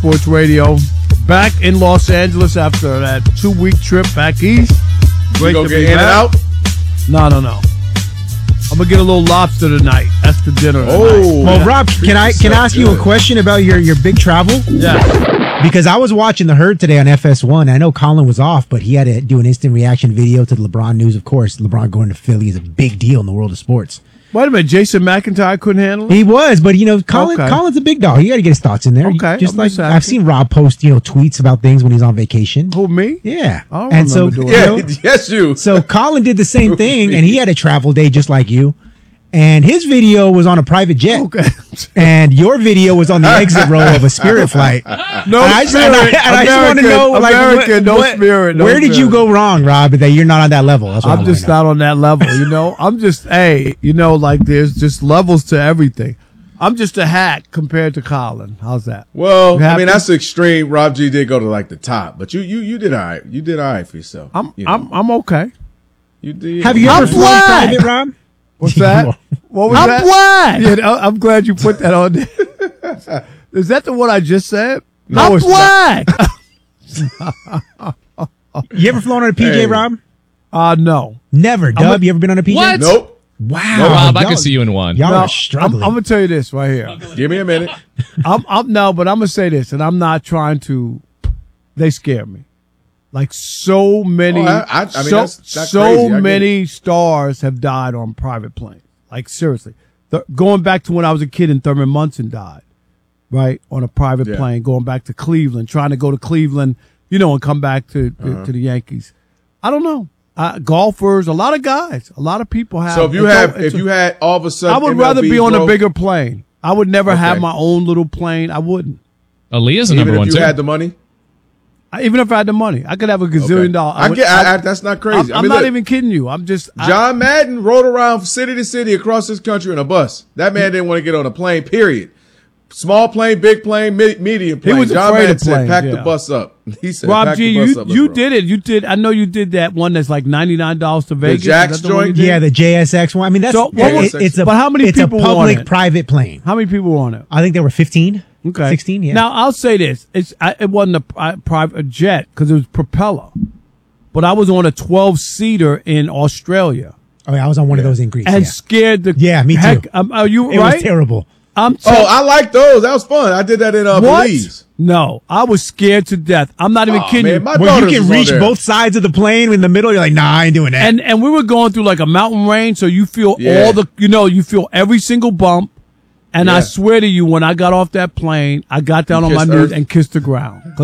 Sports Radio. Back in Los Angeles after that 2-week trip back east. Great to be in and out? No. I'm gonna get a little lobster tonight. That's the dinner. Oh, well, Rob, can I ask you a question about your big travel? Yeah. Because I was watching the herd today on FS1. I know Colin was off, but he had to do an instant reaction video to the LeBron news. Of course, LeBron going to Philly is a big deal in the world of sports. Wait a minute, Jason McIntyre couldn't handle it? He was, but Colin's a big dog. He got to get his thoughts in there. Okay, just like I've seen Rob post, tweets about things when he's on vacation. Who, me? Yeah, I don't remember doing that. Yes, you. So Colin did the same thing, and he had a travel day just like you. And his video was on a private jet. Okay. And your video was on the exit row of a Spirit flight. I just want to know, where did you go wrong, Rob, that you're not on that level? That's what I'm just not on that level, I'm just, there's just levels to everything. I'm just a hack compared to Colin. How's that? Well, that's extreme. Rob G did go to the top, but you did all right. You did all right for yourself. I'm okay. You did. Have you ever flown private, Rob? What's that? What was that? Black. Yeah, I'm glad you put that on there. Is that the one I just said? No, I'm black. You ever flown on a PJ, Rob? No. Never. Dub, you ever been on a PJ? What? Nope. Wow. No, Rob, I can see you in one. Y'all are struggling. I'm going to tell you this right here. Give me a minute. but I'm going to say this, and I'm not trying to. They scare me. Like so many, many stars have died on private planes. Like seriously, going back to when I was a kid and Thurman Munson died, right, on a private plane, going back to Cleveland, trying to go to Cleveland, and come back to the Yankees. I don't know. Golfers, a lot of guys, a lot of people have. So if you had all of a sudden, I would rather be on a bigger plane. I would never have my own little plane. I wouldn't. Aaliyah's the number one too. Even if you had the money. Even if I had the money, I could have a gazillion dollars. That's not crazy. I'm not even kidding you. I'm just. John Madden rode around city to city across this country in a bus. That man didn't want to get on a plane, period. Small plane, big plane, medium plane. He was John afraid Madden of planes, said, pack the bus up. He said, Rob pack G, the bus up. you did it. You did. I know you did that one that's like $99 to Vegas. The Jack's joint? Yeah, the JSX one. I mean, but how many people a public private plane. How many people were on it? I think there were 15. Okay. 16, yeah. Now, I'll say this. It wasn't a private jet because it was propeller. But I was on a 12-seater in Australia. Oh, yeah, I was on one of those in Greece. And scared the me heck. too. Are you it right? was terrible. I like those. That was fun. I did that in Belize. No, I was scared to death. I'm not even kidding you. Well, you can reach both sides of the plane in the middle. You're like, nah, I ain't doing that. And we were going through like a mountain range, so you feel you feel every single bump. And I swear to you, when I got off that plane, I got down on my knees and kissed the ground because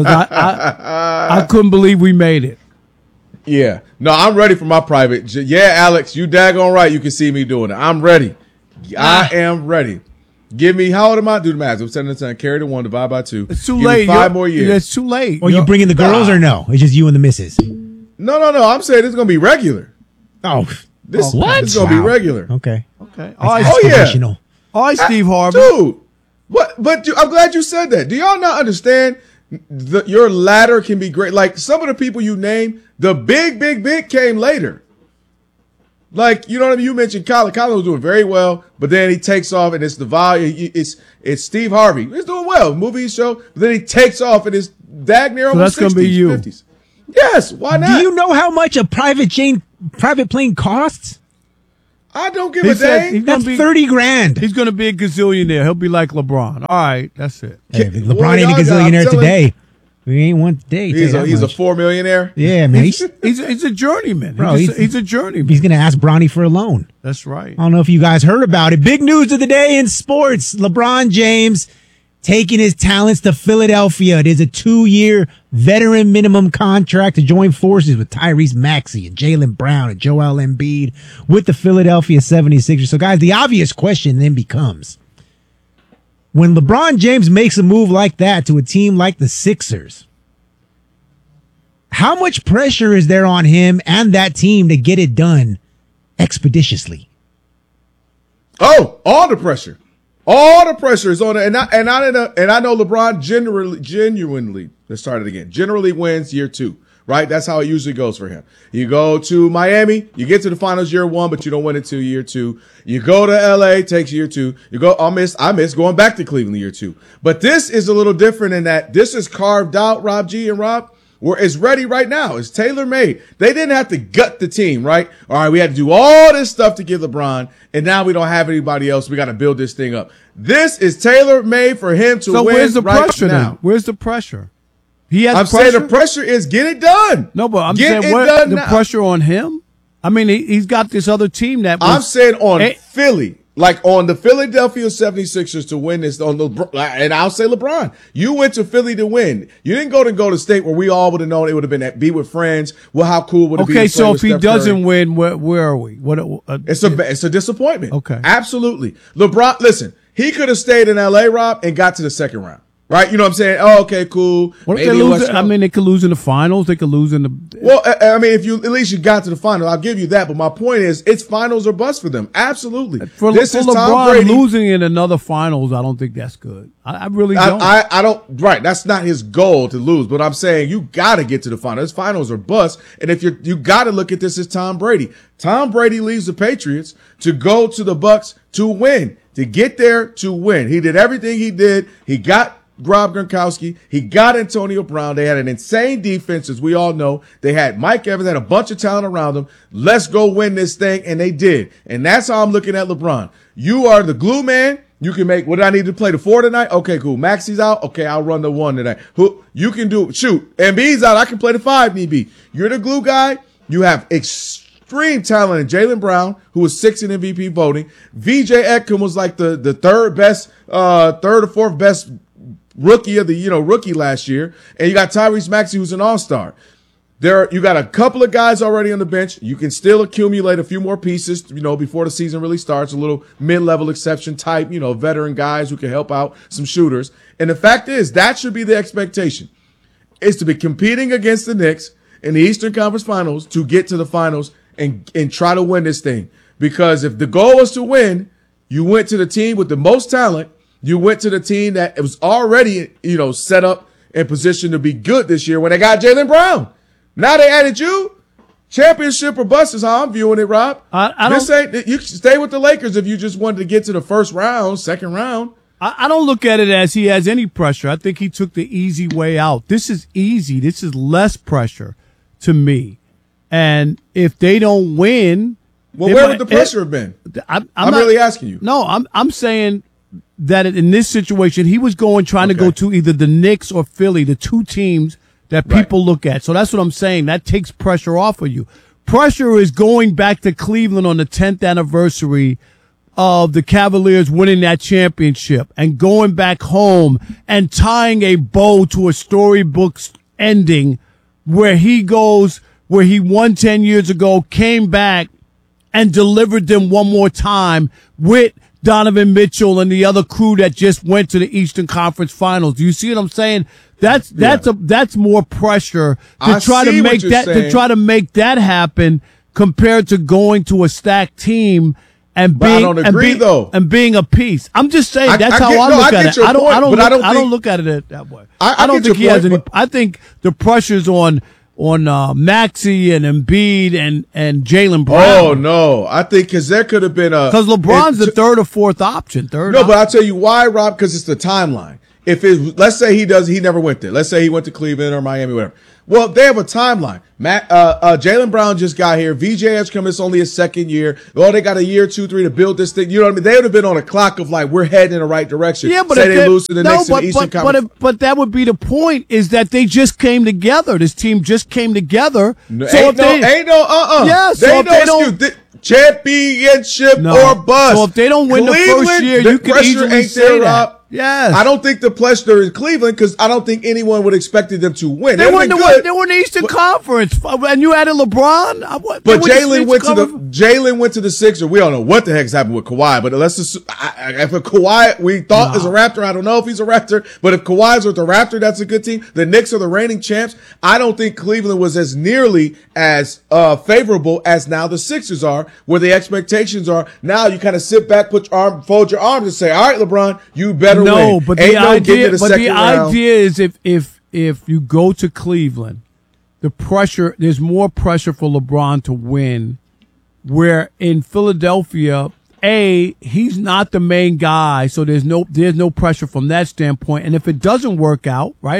I couldn't believe we made it. Yeah. No, I'm ready for my private. Yeah, Alex, you daggone right. You can see me doing it. I'm ready. I am ready. Give me, how old am I? Do the math. I'm 7 to 10. Carry the 1, divide by 2. It's too late. 5 more years. It's too late. Well, you bringing the girls or no? It's just you and the missus? No. I'm saying it's going to be regular. Oh. This is going to be regular. Okay. Professional. All right, Steve Harvey. Dude, what? But I'm glad you said that. Do y'all not understand? Your ladder can be great. Like some of the people you name, the big came later. Like, you know what I mean? You mentioned Colin. Colin was doing very well, but then he takes off and it's the volume. It's Steve Harvey. He's doing well, movie show, but then he takes off and it's daggone almost 60s, that's gonna be you. 50s. Yes, why not? Do you know how much a private plane costs? I don't give a dang. That's $30,000. He's going to be a gazillionaire. He'll be like LeBron. All right, that's it. Hey, LeBron ain't a gazillionaire today. We ain't one today. He's a $4 millionaire. Yeah, man. He's a journeyman. Bro, he's a journeyman. He's going to ask Bronny for a loan. That's right. I don't know if you guys heard about it. Big news of the day in sports. LeBron James taking his talents to Philadelphia. It is a 2-year veteran minimum contract to join forces with Tyrese Maxey and Jaylen Brown and Joel Embiid with the Philadelphia 76ers. So, guys, the obvious question then becomes, when LeBron James makes a move like that to a team like the Sixers, how much pressure is there on him and that team to get it done expeditiously? Oh, all the pressure. All the pressure is on it, and I know LeBron genuinely. Let's start it again. Generally wins year 2, right? That's how it usually goes for him. You go to Miami, you get to the finals year 1, but you don't win until year 2. You go to LA, takes year 2. You go, I miss going back to Cleveland year 2. But this is a little different in that this is carved out, Rob G and Rob, where it's ready right now. It's tailor-made. They didn't have to gut the team, right? All right, we had to do all this stuff to get LeBron, and now we don't have anybody else. We got to build this thing up. This is tailor-made for him to win. So where's the right pressure now. then? Where's the pressure? He has I'm pressure? saying the pressure is get it done. No, but I'm get saying it what, done the now. pressure on him? I mean, he's got this other team that was, I'm saying on Philly, like on the Philadelphia 76ers to win this, and I'll say LeBron. You went to Philly to win. You didn't go to Golden State where we all would have known it would have been at be with friends. Well, how cool would it be? Okay, to play so with if he Steph doesn't Curry? win, where are we? It's a disappointment. Okay. Absolutely. LeBron, listen, he could have stayed in LA, Rob, and got to the second round. Right? You know what I'm saying? Oh, okay, cool. What if they lose? I mean, they could lose in the finals. They could lose in the. Well, I mean, if you at least you got to the final, I'll give you that. But my point is, it's finals or bust for them. Absolutely. For LeBron Brady losing in another finals, I don't think that's good. I really don't. I don't. Right. That's not his goal to lose. But I'm saying you got to get to the finals. Finals or bust. And if you got to look at this as Tom Brady. Tom Brady leaves the Patriots to go to the Bucks to win, to get there to win. He did everything he did. He got Rob Gronkowski. He got Antonio Brown. They had an insane defense, as we all know. They had Mike Evans, had a bunch of talent around them. Let's go win this thing, and they did. And that's how I'm looking at LeBron. You are the glue man. You can make, what do I need to play, the 4 tonight? Okay, cool. Maxi's out. Okay, I'll run the 1 tonight. Who you can do, shoot. Embiid's out. I can play the 5 need be. You're the glue guy. You have extreme talent in Jaylen Brown, who was 6th in MVP voting. VJ Ekman was like the third or fourth best rookie of the, rookie last year. And you got Tyrese Maxey, who's an all-star. You got a couple of guys already on the bench. You can still accumulate a few more pieces, before the season really starts, a little mid-level exception type, veteran guys who can help out some shooters. And the fact is, that should be the expectation, is to be competing against the Knicks in the Eastern Conference Finals to get to the finals and try to win this thing. Because if the goal was to win, you went to the team with the most talent. You went to the team that was already, set up and positioned to be good this year when they got Jaylen Brown. Now they added you. Championship or bust is how I'm viewing it, Rob. You stay with the Lakers if you just wanted to get to the first round, second round. I don't look at it as he has any pressure. I think he took the easy way out. This is easy. This is less pressure to me. And if they don't win, well, where would the pressure have been? I'm really asking you. No, I'm saying that in this situation, he was trying to go to either the Knicks or Philly, the two teams that people look at. So that's what I'm saying. That takes pressure off of you. Pressure is going back to Cleveland on the 10th anniversary of the Cavaliers winning that championship and going back home and tying a bow to a storybook ending where he won 10 years ago, came back and delivered them one more time with Donovan Mitchell and the other crew that just went to the Eastern Conference Finals. Do you see what I'm saying? That's more pressure to try to make that happen compared to going to a stacked team and being a piece. I'm just saying that's how I look at it. I don't look at it that way. I don't think he has any. I think the pressure's on Maxey and Embiid and Jaylen Brown. Oh no, I think because there could have been because LeBron's the third or fourth option. But I'll tell you why, Rob. Because it's the timeline. Let's say he never went there. Let's say he went to Cleveland or Miami, whatever. Well, they have a timeline. Jaylen Brown just got here. VJ has come. It's only his second year. Oh, they got a year, 2, 3 to build this thing. You know what I mean? They would have been on a clock of like, we're heading in the right direction. Yeah, but say they lose to the Knicks in the Eastern Conference. But that would be the point, is that they just came together. This team just came together. Championship or bust. So if they don't win Cleveland, the first year, you can easily say that. Yes. I don't think the pressure in Cleveland, because I don't think anyone would have expected them to win. They were in the Eastern Conference, and you added LeBron. But Jaylen went to the Sixers. We don't know what the heck's happened with Kawhi, but let's just if a Kawhi we thought is a Raptor, I don't know if he's a Raptor, but if Kawhi's with the Raptor, that's a good team. The Knicks are the reigning champs. I don't think Cleveland was as nearly as favorable as now the Sixers are, where the expectations are. Now you kind of sit back, fold your arms, and say, "All right, LeBron, you better." No, win. but the idea is if you go to Cleveland there's more pressure for LeBron to win, where in Philadelphia, he's not the main guy, so there's no pressure from that standpoint. And if it doesn't work out, right?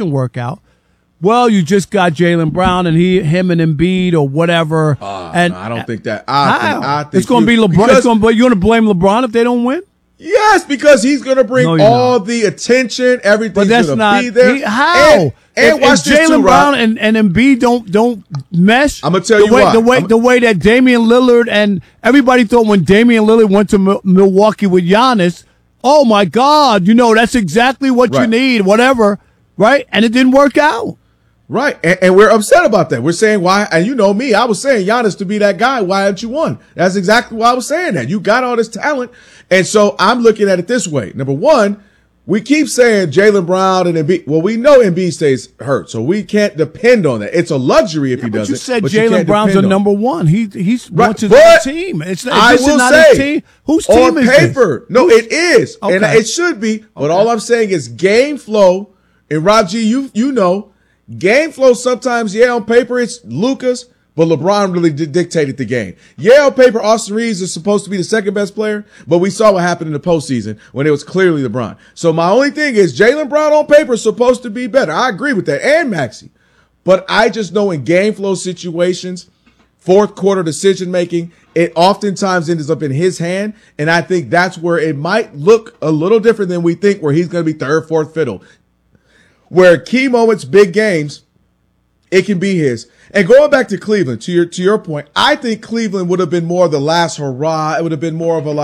Well, you just got Jaylen Brown and him and Embiid or whatever. And no, I don't think that. I think it's going to be LeBron. But you want to blame LeBron if they don't win? Yes, because he's going to bring all the attention. Everything's going to be there. How? And watch this Jaylen too, Brown and Embiid don't mesh. I'm gonna tell you why. The way that Damian Lillard and everybody thought when Damian Lillard went to Milwaukee with Giannis, oh my God, that's exactly what you need, whatever, right? And it didn't work out. Right, and we're upset about that. We're saying why, and you know me, I was saying Giannis to be that guy. Why haven't you won? That's exactly why I was saying that. You got all this talent, and so I'm looking at it this way. Number one, we keep saying Jaylen Brown and Embiid. Well, we know Embiid stays hurt, so we can't depend on that. It's a luxury if he doesn't. You said Jaylen Brown's a number one. He's wants his own team. I will say, team? Whose team on is paper, this? no, it is, Okay. and it should be. But all I'm saying is game flow. And Rob G, you know. Game flow sometimes, on paper it's Lucas, but LeBron really dictated the game. On paper Austin Reeves is supposed to be the second best player, but we saw what happened in the postseason when it was clearly LeBron. So my only thing is Jaylen Brown on paper is supposed to be better. I agree with that, and Maxey. But I just know in game flow situations, fourth quarter decision making, it oftentimes ends up in his hand, and I think that's where it might look a little different than we think, where he's going to be third, fourth fiddle. Where key moments, big games, it can be his. And going back to Cleveland, to your point, I think Cleveland would have been more of the last hurrah. It would have been more of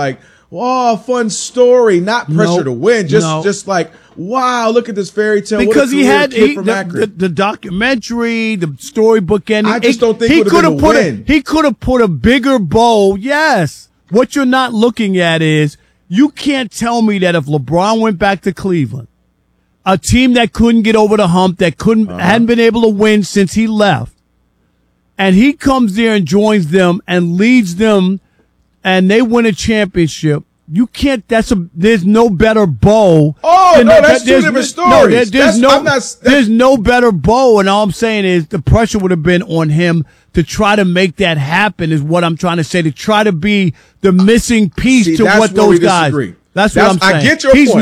a fun story, not pressure to win. Just like, wow, look at this fairy tale. Because he had the documentary, the storybook ending. I just don't think he could have put win. He could have put a bigger bow. Yes. What you're not looking at is you can't tell me that if LeBron went back to Cleveland, a team that couldn't get over the hump, that hadn't been able to win since he left, and he comes there and joins them and leads them, and they win a championship. You can't. There's no better bow. Oh no, that's two different stories. There's no better bow, and all I'm saying is the pressure would have been on him to try to make that happen. Is what I'm trying to say. To try to be the missing piece to what those guys. That's what I'm saying. I get your point.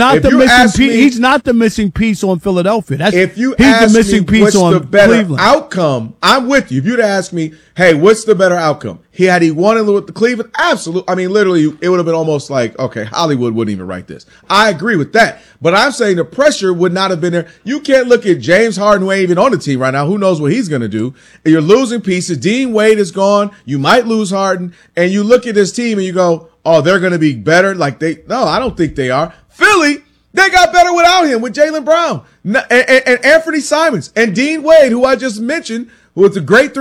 He's not the missing piece on Philadelphia. If you he's ask the missing me piece what's on the better Cleveland. outcome, I'm with you. If you'd ask me, hey, what's the better outcome? Had he won with the Cleveland? Absolutely. I mean, literally, it would have been almost like, okay, Hollywood wouldn't even write this. I agree with that. But I'm saying the pressure would not have been there. You can't look at James Harden, who ain't even on the team right now. Who knows what he's going to do? You're losing pieces. Dean Wade is gone. You might lose Harden. And you look at this team and you go, oh, they're going to be better. No, I don't think they are. Philly, they got better without him, with Jaylen Brown and Anthony Simons and Dean Wade, who I just mentioned, who was a great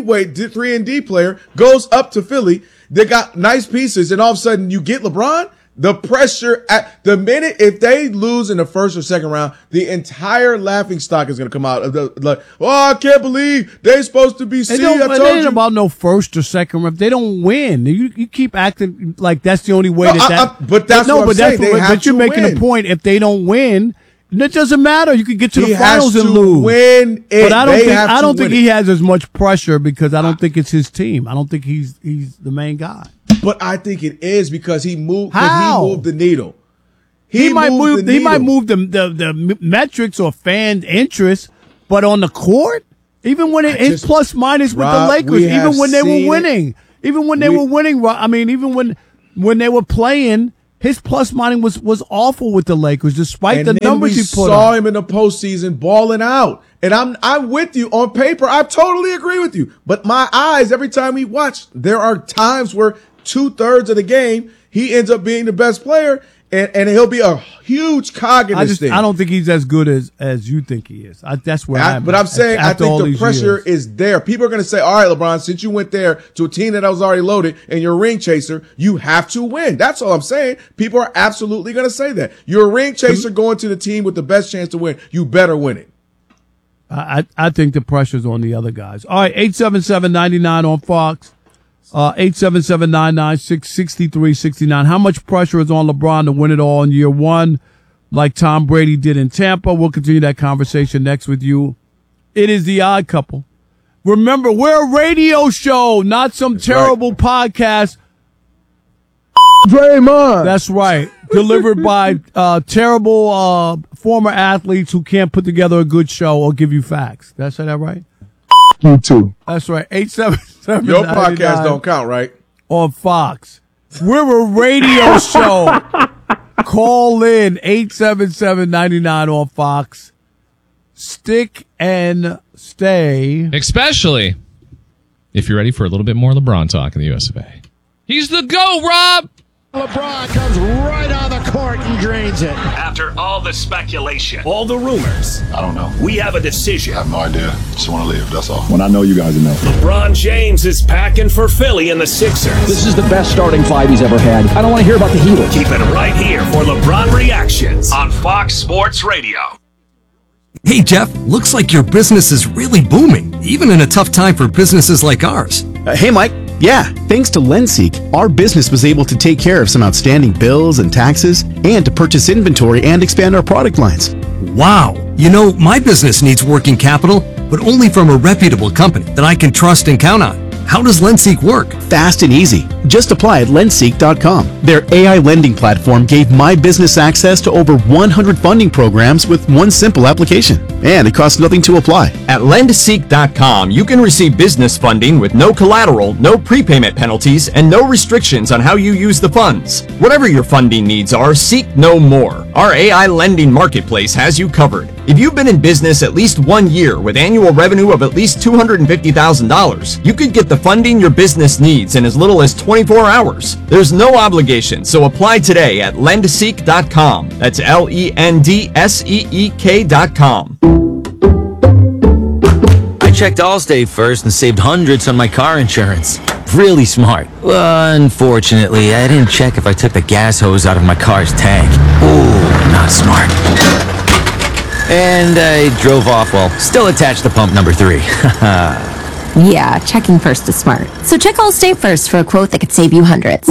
3-and-D player, goes up to Philly. They got nice pieces, and all of a sudden you get LeBron. The pressure at the minute, if they lose in the first or second round, the entire laughing stock is going to come out. I can't believe they're supposed to be seed. It ain't about no first or second round. If they don't win, you keep acting like that's the only way. But you're making a point. If they don't win, it doesn't matter. You could get to the finals and lose. Win it. But I don't think he has as much pressure because I don't think it's his team. I don't think he's the main guy. But I think it is because he moved. How? He moved the needle. He might move the metrics or fan interest, but on the court, even when his plus minus with the Lakers, even when they were winning, I mean, even when they were playing, his plus minus was awful with the Lakers, despite the numbers he put up. We saw him in the postseason balling out. And I'm with you on paper. I totally agree with you. But my eyes, every time we watch, there are times where 2/3 of the game, he ends up being the best player, and he'll be a huge cog in this thing. I don't think he's as good as you think he is. That's where I'm. But I'm saying I think the pressure is there. People are going to say, all right, LeBron, since you went there to a team that was already loaded and you're a ring chaser, you have to win. That's all I'm saying. People are absolutely going to say that. You're a ring chaser going to the team with the best chance to win. You better win it. I think the pressure's on the other guys. All right, 877-99 on Fox. 877-996-6369. How much pressure is on LeBron to win it all in year one, like Tom Brady did in Tampa? We'll continue that conversation next with you. It is The Odd Couple Remember, we're a radio show, not some terrible podcast. Draymond. That's right. Delivered by terrible former athletes who can't put together a good show or give you facts. Did I say that right? You too. That's right. 877. Your podcast don't count, right? On Fox. We're a radio show. Call in 877-99 on Fox. Stick and stay. Especially if you're ready for a little bit more LeBron talk in the US of A. He's the GOAT, Rob! LeBron comes right on the court and drains it. After all the speculation, all the rumors, I don't know. we have a decision. I have no idea. Just want to live, that's all. When I know you guys know. LeBron James is packing for Philly and the Sixers. This is the best starting five he's ever had. I don't want to hear about the Heat. Keep it right here for LeBron Reactions on Fox Sports Radio. Hey, Jeff, looks like your business is really booming, even in a tough time for businesses like ours. Hey, Mike. Yeah, thanks to LendSeek, our business was able to take care of some outstanding bills and taxes and to purchase inventory and expand our product lines. Wow. You know, my business needs working capital, but only from a reputable company that I can trust and count on. How does LendSeek work? Fast and easy. Just apply at lendseek.com. Their AI lending platform gave my business access to over 100 funding programs with one simple application. And it costs nothing to apply. At lendseek.com, you can receive business funding with no collateral, no prepayment penalties, and no restrictions on how you use the funds. Whatever your funding needs are, seek no more. Our AI lending marketplace has you covered. If you've been in business at least 1 year with annual revenue of at least $250,000, you could get the funding your business needs in as little as 24 hours. There's no obligation, so apply today at lendseek.com. That's LENDSEEK.com. I checked Allstate first and saved hundreds on my car insurance. Really smart. Unfortunately, I didn't check if I took the gas hose out of my car's tank. Ooh, not smart. And I drove off while still attached to pump number 3. Yeah, checking first is smart. So check Allstate first for a quote that could save you hundreds.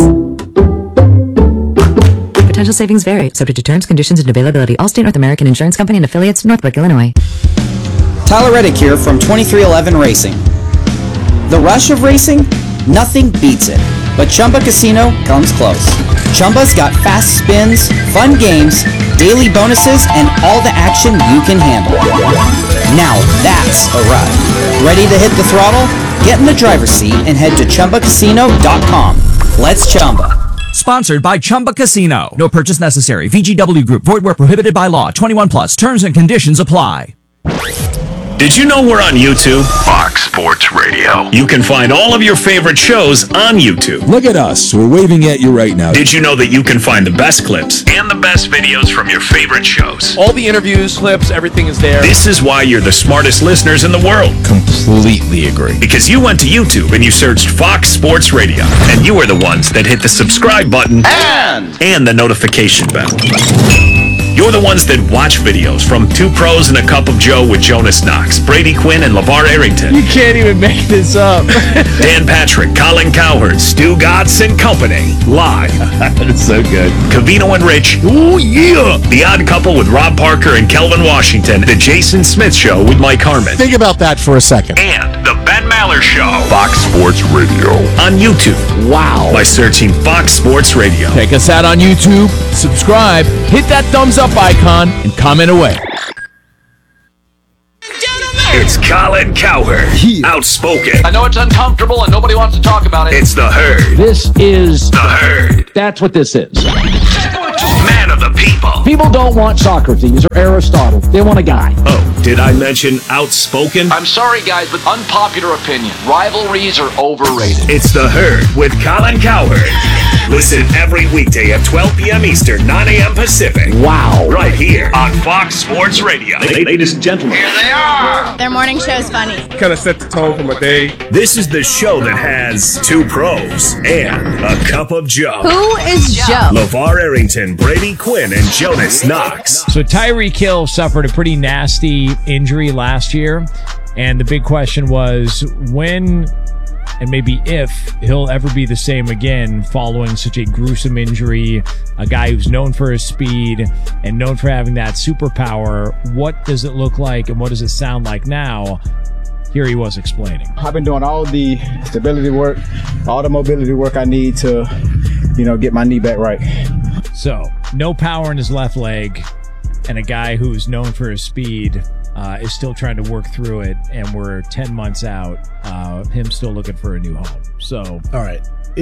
Potential savings vary, subject to terms, conditions, and availability. Allstate North American Insurance Company and affiliates, Northbrook, Illinois. Tyler Reddick here from 2311 Racing. The rush of racing? Nothing beats it. But Chumba Casino comes close. Chumba's got fast spins, fun games, daily bonuses, and all the action you can handle. Now that's a ride. Ready to hit the throttle? Get in the driver's seat and head to ChumbaCasino.com. Let's Chumba. Sponsored by Chumba Casino. No purchase necessary. VGW Group. Void where prohibited by law. 21 plus. Terms and conditions apply. Did you know we're on YouTube? Fox Sports Radio. You can find all of your favorite shows on YouTube. Look at us. We're waving at you right now. Did you know that you can find the best clips and the best videos from your favorite shows? All the interviews, clips, everything is there. This is why you're the smartest listeners in the world. Completely agree. Because you went to YouTube and you searched Fox Sports Radio, and you are the ones that hit the subscribe button and the notification bell. You're the ones that watch videos from Two Pros and a Cup of Joe with Jonas Knox, Brady Quinn, and LeVar Arrington. You can't even make this up. Dan Patrick, Colin Cowherd, Stu Gatz and Company. Live. That's so good. Covino and Rich. Ooh, yeah. The Odd Couple with Rob Parker and Kelvin Washington. The Jason Smith Show with Mike Harmon. Think about that for a second. And The Ben Maller Show. Fox Sports Radio. On YouTube. Wow. By searching Fox Sports Radio. Check us out on YouTube. Subscribe. Hit that thumbs up icon and comment away. It's Colin Cowherd. Outspoken. I know it's uncomfortable and nobody wants to talk about it. It's the Herd. This is The Herd. That's what this is. Man of the people. People don't want Socrates or Aristotle. They want a guy. Oh, did I mention outspoken? I'm sorry, guys, but unpopular opinion. Rivalries are overrated. It's The Herd with Colin Cowherd. Listen every weekday at 12 p.m. Eastern, 9 a.m. Pacific. Wow. Right here on Fox Sports Radio. Ladies and gentlemen. Here they are. Their morning show is funny. Kind of set the tone for my day. This is the show that has Two Pros and a Cup of Joe. Who is Joe? LeVar Arrington, Brady Quinn, and Jonas Knox. So Tyreek Hill suffered a pretty nasty injury last year, and the big question was when and maybe if he'll ever be the same again following such a gruesome injury, a guy who's known for his speed and known for having that superpower. What does it look like and what does it sound like now Here he was explaining. I've been doing all the stability work, all the mobility work I need to, get my knee back right. So, no power in his left leg, and a guy who's known for his speed is still trying to work through it, and we're 10 months out, him still looking for a new home. So, all right.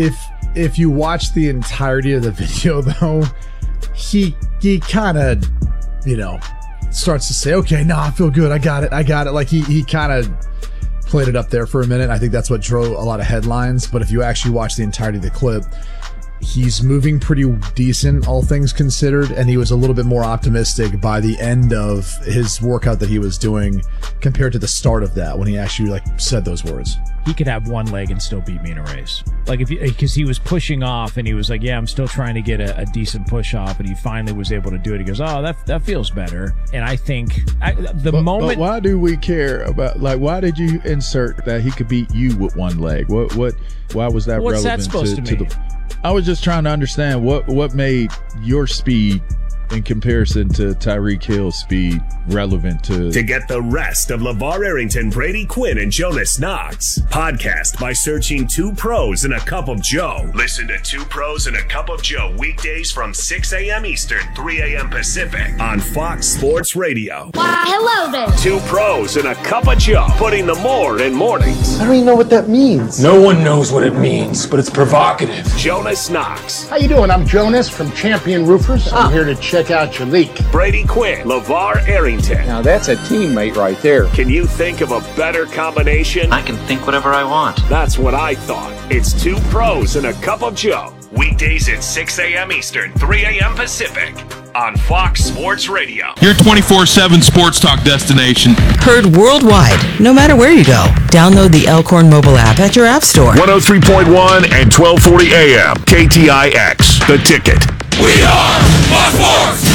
If you watch the entirety of the video, though, he kind of, starts to say, okay, no, I feel good. I got it. Like he kind of played it up there for a minute. I think that's what drove a lot of headlines. But if you actually watch the entirety of the clip, he's moving pretty decent, all things considered, and he was a little bit more optimistic by the end of his workout that he was doing compared to the start of that when he actually said those words. He could have one leg and still beat me in a race. Because he was pushing off and he was like, yeah, I'm still trying to get a decent push off, and he finally was able to do it. He goes, oh, that feels better. And I think But why do we care about, why did you insert that he could beat you with one leg? Why was that relevant? What's that supposed to mean? I was just trying to understand what made your speed in comparison to Tyreek Hill's speed relevant to get the rest of LeVar Arrington, Brady Quinn, and Jonas Knox. Podcast by searching 2 Pros and a Cup of Joe. Listen to 2 Pros and a Cup of Joe weekdays from 6 a.m. Eastern, 3 a.m. Pacific on Fox Sports Radio. Why, hello there. 2 Pros and a Cup of Joe, putting the more in mornings. I don't even know what that means. No one knows what it means, but it's provocative. Jonas Knox. How you doing? I'm Jonas from Champion Roofers. I'm here to check out your leak. Brady Quinn, LeVar Arrington. Now that's a teammate right there. Can you think of a better combination? I can think whatever I want. That's what I thought. It's 2 Pros and a Cup of Joe. Weekdays at 6 a.m. Eastern, 3 a.m. Pacific on Fox Sports Radio. Your 24/7 sports talk destination. Heard worldwide, no matter where you go. Download the Elkhorn mobile app at your app store. 103.1 and 1240 AM. KTIX, The Ticket. We are Fox Sports!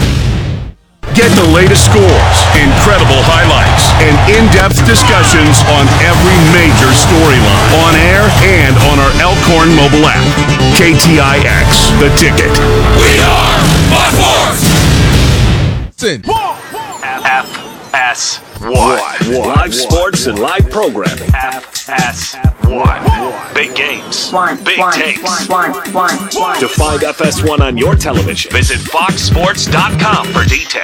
Get the latest scores, incredible highlights, and in-depth discussions on every major storyline. On air and on our Elkhorn mobile app. KTIX, The Ticket. We are Fox Sports! FS1. Live sports and live programming. FS1. Big games. Big takes. To find FS1 on your television, visit foxsports.com for details.